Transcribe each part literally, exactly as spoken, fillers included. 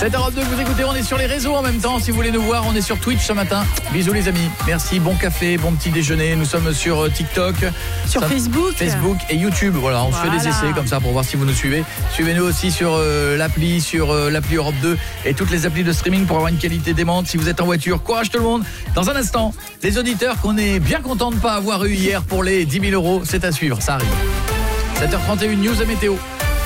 C'est Europe deux que vous écoutez, on est sur les réseaux en même temps. Si vous voulez nous voir, on est sur Twitch ce matin. Bisous les amis, merci, bon café, bon petit déjeuner. Nous sommes sur TikTok, sur ça, Facebook Facebook et YouTube. Voilà, on voilà. se fait des essais comme ça pour voir si vous nous suivez. Suivez-nous aussi sur euh, l'appli, sur euh, l'appli Europe deux et toutes les applis de streaming pour avoir une qualité démente. Si vous êtes en voiture, courage tout le monde. Dans un instant, les auditeurs qu'on est bien content de ne pas avoir eu hier pour les dix mille euros, c'est à suivre, ça arrive. sept heures trente et une, news et météo.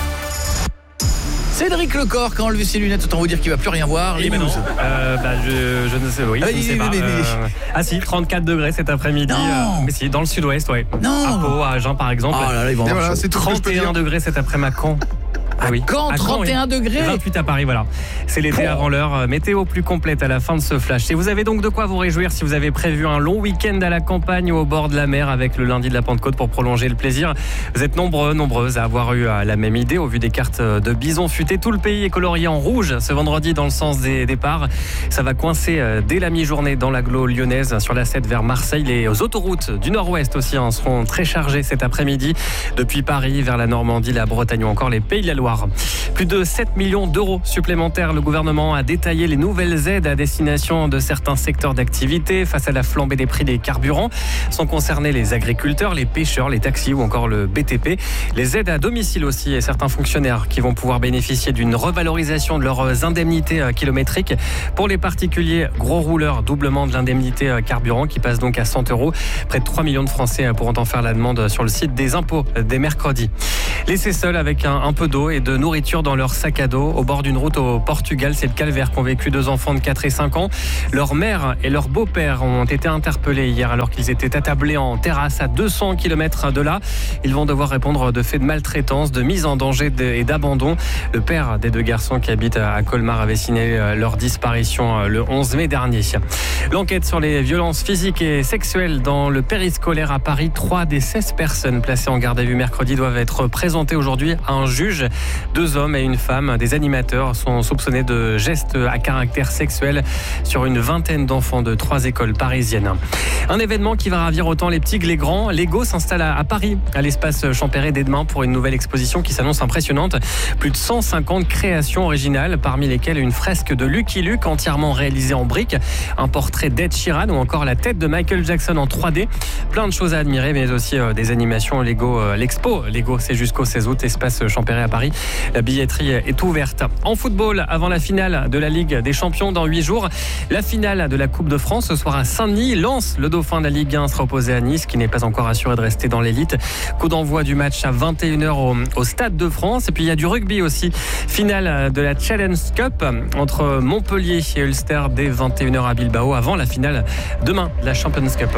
Cédric Lecor, quand enlevé ses lunettes, autant vous dire qu'il va plus rien voir. Les news. Euh, bah, je, je ne sais, oui, ah, je ne sais pas. Mais, mais, mais... Euh, ah si, trente-quatre degrés cet après-midi. Euh, mais si, dans le sud-ouest, ouais. Non. À Pau, à Agen par exemple. Oh là là, ils vont avoir voilà, c'est trente et un degrés cet après-midi à Caen. Ah oui. Quand trente et un oui. degrés vingt-huit à Paris, voilà. C'est l'été avant l'heure. Météo plus complète à la fin de ce flash. Et vous avez donc de quoi vous réjouir si vous avez prévu un long week-end à la campagne ou au bord de la mer avec le lundi de la Pentecôte pour prolonger le plaisir. Vous êtes nombreux, nombreuses à avoir eu la même idée au vu des cartes de bison futé. Tout le pays est colorié en rouge ce vendredi dans le sens des départs. Ça va coincer dès la mi-journée dans l'agglo lyonnaise sur la sept vers Marseille. Les autoroutes du nord-ouest aussi hein, seront très chargées cet après-midi depuis Paris vers la Normandie, la Bretagne ou encore les Pays de la Loire. Plus de sept millions d'euros supplémentaires. Le gouvernement a détaillé les nouvelles aides à destination de certains secteurs d'activité face à la flambée des prix des carburants. Sont concernés les agriculteurs, les pêcheurs, les taxis ou encore le B T P. Les aides à domicile aussi et certains fonctionnaires qui vont pouvoir bénéficier d'une revalorisation de leurs indemnités kilométriques. Pour les particuliers, gros rouleurs, doublement de l'indemnité carburant qui passe donc à cent euros. Près de trois millions de Français pourront en faire la demande sur le site des impôts dès mercredi. Laissés seuls avec un, un peu d'eau et de nourriture dans leur sac à dos au bord d'une route au Portugal, c'est le calvaire qu'ont vécu deux enfants de quatre et cinq ans. Leur mère et leur beau-père ont été interpellés hier alors qu'ils étaient attablés en terrasse à deux cents kilomètres de là. Ils vont devoir répondre de faits de maltraitance, de mise en danger et d'abandon. Le père des deux garçons qui habitent à Colmar avait signalé leur disparition le onze mai dernier. L'enquête sur les violences physiques et sexuelles dans le périscolaire à Paris. Trois des seize personnes placées en garde à vue mercredi doivent être présentées aujourd'hui à un juge. Deux hommes et une femme, des animateurs, sont soupçonnés de gestes à caractère sexuel sur une vingtaine d'enfants de trois écoles parisiennes. Un événement qui va ravir autant les petits que les grands. Lego s'installe à Paris, à l'espace Champéret dès demain pour une nouvelle exposition qui s'annonce impressionnante. Plus de cent cinquante créations originales, parmi lesquelles une fresque de Lucky Luke entièrement réalisée en briques, un portrait d'Ed Sheeran ou encore la tête de Michael Jackson en trois D. Plein de choses à admirer, mais aussi euh, des animations Lego. Euh, L'expo Lego, c'est jusqu'au seize août, espace Champéret à Paris. La billetterie est ouverte. En football, avant la finale de la Ligue des Champions dans huit jours, la finale de la Coupe de France ce soir à Saint-Denis. Lens, le dauphin de la Ligue un, sera opposé à Nice, qui n'est pas encore assuré de rester dans l'élite. Coup d'envoi du match à vingt et une heures au, au Stade de France. Et puis il y a du rugby aussi. Finale de la Challenge Cup entre Montpellier et Ulster dès vingt et une heures à Bilbao, avant la finale demain de la Champions Cup.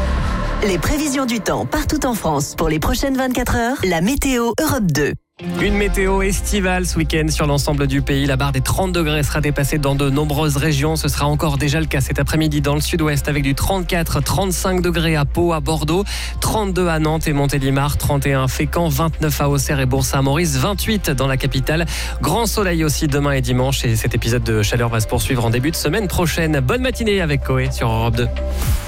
Les prévisions du temps partout en France pour les prochaines vingt-quatre heures. La météo Europe deux. Une météo estivale ce week-end sur l'ensemble du pays. La barre des trente degrés sera dépassée dans de nombreuses régions. Ce sera encore déjà le cas cet après-midi dans le sud-ouest avec du trente-quatre à trente-cinq degrés à Pau, à Bordeaux, trente-deux à Nantes et Montélimar, trente et un à Fécamp, vingt-neuf à Auxerre et Bourg-Saint-Maurice, vingt-huit dans la capitale. Grand soleil aussi demain et dimanche et cet épisode de chaleur va se poursuivre en début de semaine prochaine. Bonne matinée avec Coé sur Europe deux.